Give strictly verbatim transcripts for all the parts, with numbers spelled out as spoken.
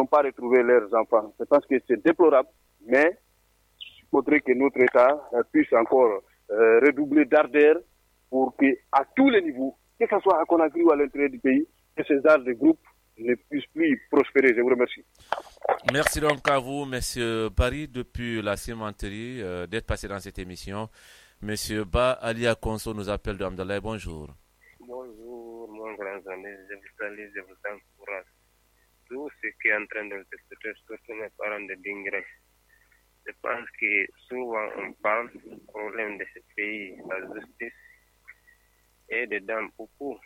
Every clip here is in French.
pas retrouvé leurs enfants. Je pense que c'est déplorable, mais il faudrait que notre État puisse encore euh, redoubler d'ardeur pour qu'à tous les niveaux, que ce soit à Conakry ou à l'intérieur du pays, que ces genres de groupes ne puissent plus prospérer. Je vous remercie. Merci donc à vous, Monsieur Paris, depuis la cimenterie, euh, d'être passé dans cette émission. Monsieur Ba Ali Akonso nous appelle de Amdalaï. Bonjour. Bonjour, mon grand ami. Je vous salue, je vous encourage. Tout ce qui est en train de se passer, surtout mes parents de Dingré. Je pense que souvent on parle du problème de ce pays, la justice, et dedans beaucoup.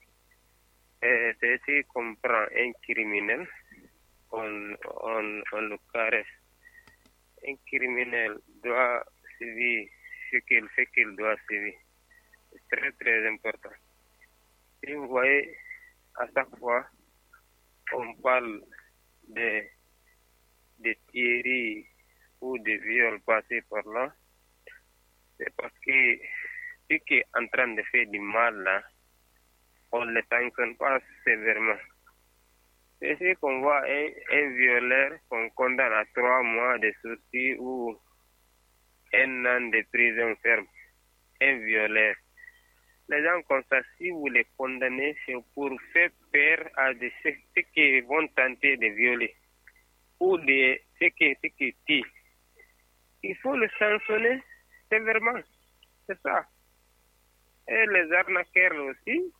Et c'est si qu'on prend un criminel, on, on, on le caresse. Un criminel doit suivre ce qu'il fait qu'il doit suivre. C'est très très important. Si vous voyez, à chaque fois, on parle de, de tueries ou de viols passés par là, c'est parce que ce qui est en train de faire du mal là, on ne le sanctionne pas sévèrement. C'est ce qu'on voit un, un violeur qu'on condamne à trois mois de sursis ou un an de prison ferme. Un violeur. Les gens comme ça, si vous les condamnez, c'est pour faire peur à de ceux, ceux qui vont tenter de violer ou de ceux qui, ceux qui tuent. Il faut le sanctionner sévèrement. C'est ça. Et les arnaqueurs aussi,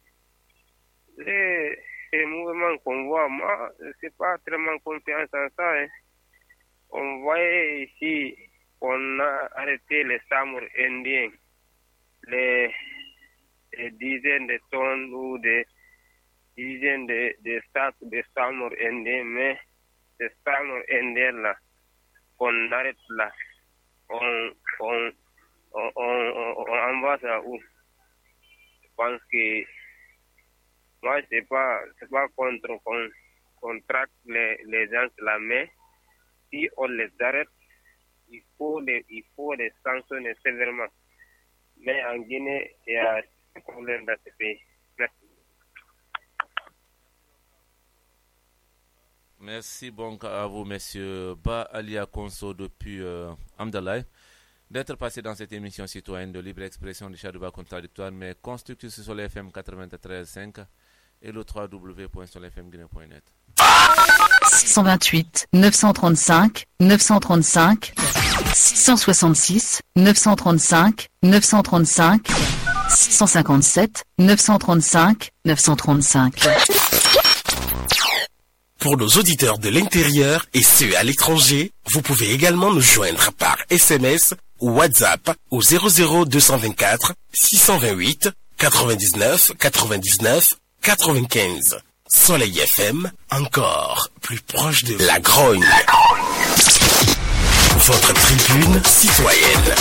les, les mouvements qu'on voit, moi, je ne suis pas tellement confiance en ça. Hein. On voyait ici qu'on a arrêté les samours indiens, les, les dizaines de tonnes ou des dizaines de, de sacs de samours indiens, mais ces samours indiens-là, qu'on arrête là, on, on, on, on, on envoie ça où? Je pense que moi, c'est pas, c'est pas contre qu'on, qu'on traque les, les gens là, mais si on les arrête, il faut les, il faut les sanctionner sévèrement. Mais en Guinée, il y a un problème dans ce pays. Merci. Merci donc à vous, Monsieur Ba Ali Akonso, depuis euh, Amdalaï, d'être passé dans cette émission citoyenne de libre expression du Chadouba contradictoire, mais constructive sur les F M quatre-vingt-treize virgule cinq et le w w w point sur f m guinée point net. six cent vingt-huit, neuf cent trente-cinq, neuf cent trente-cinq, six cent soixante-six, neuf cent trente-cinq, neuf cent trente-cinq, six cent cinquante-sept, neuf cent trente-cinq, neuf cent trente-cinq. Pour nos auditeurs de l'intérieur et ceux à l'étranger, vous pouvez également nous joindre par S M S ou WhatsApp au zéro zéro deux cent vingt-quatre, six cent vingt-huit, quatre-vingt-dix-neuf, quatre-vingt-dix-neuf, quatre-vingt-quinze. Soleil F M, encore plus proche de la grogne. Votre tribune citoyenne.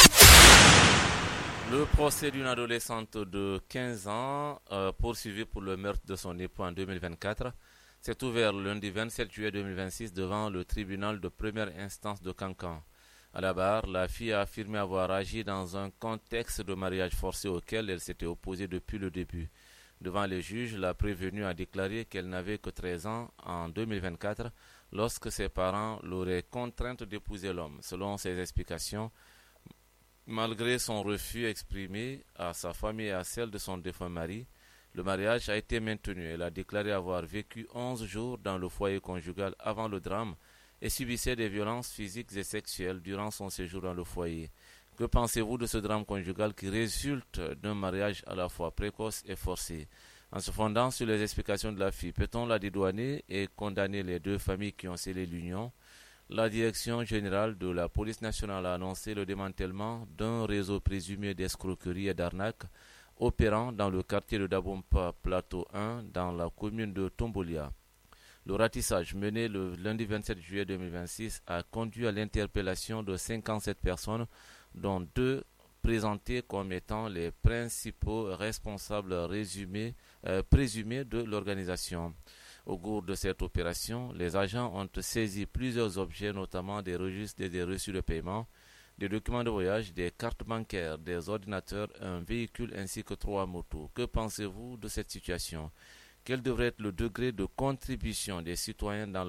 Le procès d'une adolescente de quinze ans, euh, poursuivie pour le meurtre de son époux en deux mille vingt-quatre, s'est ouvert le lundi vingt-sept juillet deux mille vingt-six devant le tribunal de première instance de Cancan. À la barre, la fille a affirmé avoir agi dans un contexte de mariage forcé auquel elle s'était opposée depuis le début. Devant les juges, la prévenue a déclaré qu'elle n'avait que treize ans en deux mille vingt-quatre lorsque ses parents l'auraient contrainte d'épouser l'homme. Selon ses explications, malgré son refus exprimé à sa famille et à celle de son défunt mari, le mariage a été maintenu. Elle a déclaré avoir vécu onze jours dans le foyer conjugal avant le drame et subissait des violences physiques et sexuelles durant son séjour dans le foyer. Que pensez-vous de ce drame conjugal qui résulte d'un mariage à la fois précoce et forcé? En se fondant sur les explications de la fille, peut-on la dédouaner et condamner les deux familles qui ont scellé l'union? La direction générale de la police nationale a annoncé le démantèlement d'un réseau présumé d'escroquerie et d'arnaque opérant dans le quartier de Dabompa, Plateau un, dans la commune de Tombolia. Le ratissage mené le lundi vingt-sept juillet deux mille vingt-six a conduit à l'interpellation de cinquante-sept personnes, dont deux présentés comme étant les principaux responsables résumés, euh, présumés de l'organisation. Au cours de cette opération, les agents ont saisi plusieurs objets, notamment des registres et des reçus de paiement, des documents de voyage, des cartes bancaires, des ordinateurs, un véhicule ainsi que trois motos. Que pensez-vous de cette situation? Quel devrait être le degré de contribution des citoyens dans